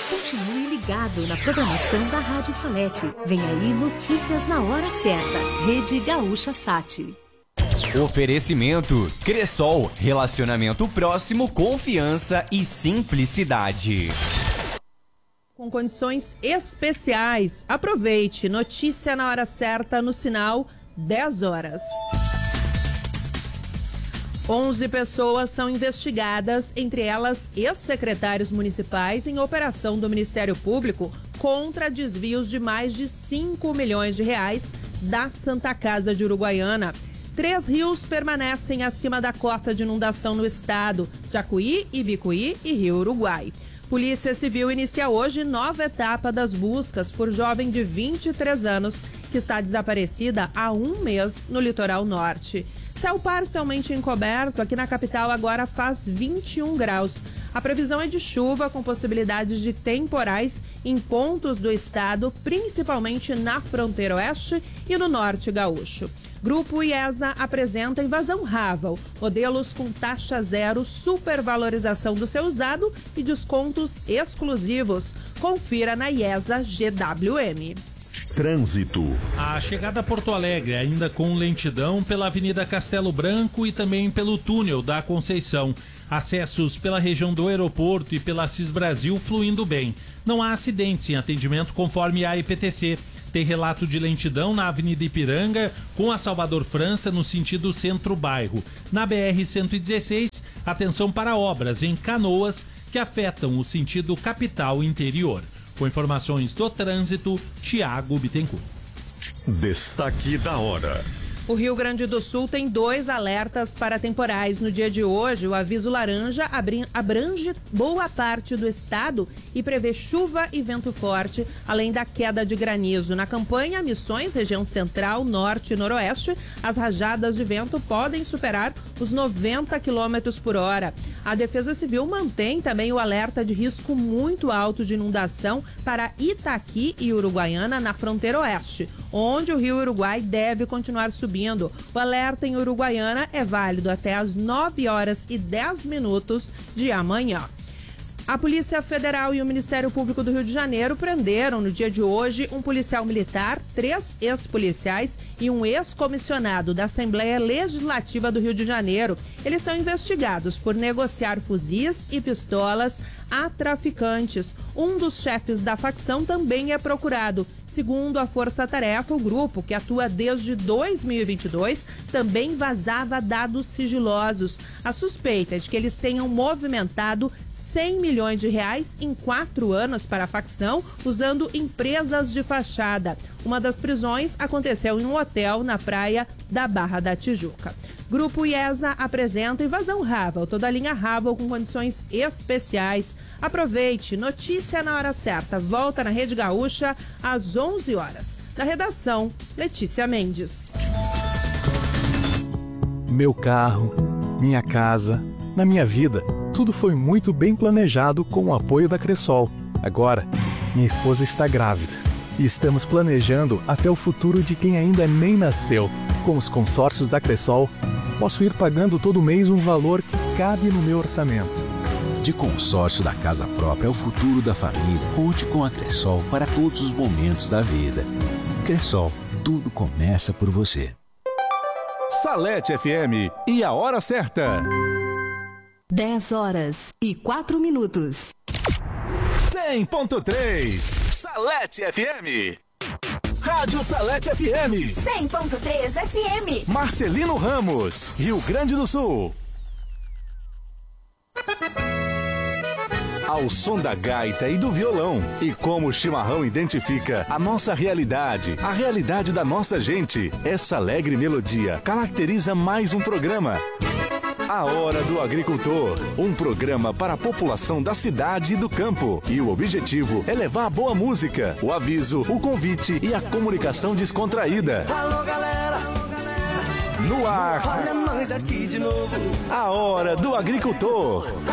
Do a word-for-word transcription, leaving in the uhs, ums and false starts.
Continue ligado na programação da Rádio Salete. Vem aí notícias na hora certa. Rede Gaúcha Sat. Oferecimento Cressol, relacionamento próximo, confiança e simplicidade. Com condições especiais. Aproveite, notícia na hora certa no sinal dez horas. onze pessoas são investigadas, entre elas ex-secretários municipais, em operação do Ministério Público contra desvios de mais de cinco milhões de reais da Santa Casa de Uruguaiana. Três rios permanecem acima da cota de inundação no estado: Jacuí, Ibicuí e Rio Uruguai. Polícia Civil inicia hoje nova etapa das buscas por jovem de vinte e três anos que está desaparecida há um mês no litoral norte. Céu parcialmente encoberto, aqui na capital agora faz vinte e um graus. A previsão é de chuva com possibilidades de temporais em pontos do estado, principalmente na fronteira oeste e no norte gaúcho. Grupo IESA apresenta invasão Raval, modelos com taxa zero, supervalorização do seu usado e descontos exclusivos. Confira na IESA G W M. Trânsito. A chegada a Porto Alegre ainda com lentidão pela Avenida Castelo Branco e também pelo túnel da Conceição. Acessos pela região do aeroporto e pela Assis Brasil fluindo bem. Não há acidentes em atendimento conforme a I P T C. Tem relato de lentidão na Avenida Ipiranga com a Salvador França no sentido centro-bairro. Na B R cento e dezesseis, atenção para obras em Canoas que afetam o sentido capital-interior. Com informações do trânsito, Tiago Bittencourt. Destaque da hora. O Rio Grande do Sul tem dois alertas para temporais. No dia de hoje, o aviso laranja abrange boa parte do estado e prevê chuva e vento forte, além da queda de granizo. Na campanha Missões, região central, norte e noroeste, as rajadas de vento podem superar os noventa quilômetros por hora. A Defesa Civil mantém também o alerta de risco muito alto de inundação para Itaqui e Uruguaiana, na fronteira oeste, onde o Rio Uruguai deve continuar subindo. O alerta em Uruguaiana é válido até às nove horas e dez minutos de amanhã. A Polícia Federal e o Ministério Público do Rio de Janeiro prenderam no dia de hoje um policial militar, três ex-policiais e um ex-comissionado da Assembleia Legislativa do Rio de Janeiro. Eles são investigados por negociar fuzis e pistolas a traficantes. Um dos chefes da facção também é procurado. Segundo a Força Tarefa, o grupo, que atua desde dois mil e vinte e dois, também vazava dados sigilosos. A suspeita é de que eles tenham movimentado cem milhões de reais em quatro anos para a facção, usando empresas de fachada. Uma das prisões aconteceu em um hotel na praia da Barra da Tijuca. Grupo IESA apresenta invasão Raval, toda a linha Raval com condições especiais. Aproveite, notícia na hora certa. Volta na Rede Gaúcha às onze horas. Da redação, Letícia Mendes. Meu carro, minha casa, na minha vida, tudo foi muito bem planejado com o apoio da Cressol. Agora, minha esposa está grávida e estamos planejando até o futuro de quem ainda nem nasceu. Com os consórcios da Cressol, posso ir pagando todo mês um valor que cabe no meu orçamento. De consórcio da casa própria ao futuro da família, conte com a Cressol para todos os momentos da vida. Cressol, tudo começa por você. Salete F M e a hora certa. dez horas e quatro minutos. cem ponto três Salete F M. Rádio Salete F M. cem ponto três F M. Marcelino Ramos, Rio Grande do Sul. Ao som da gaita e do violão. E como o chimarrão identifica a nossa realidade, a realidade da nossa gente, essa alegre melodia caracteriza mais um programa. A Hora do Agricultor, um programa para a população da cidade e do campo. E o objetivo é levar a boa música, o aviso, o convite e a comunicação descontraída. Alô, galera! No ar, Olha nós aqui de novo. A Hora do Agricultor.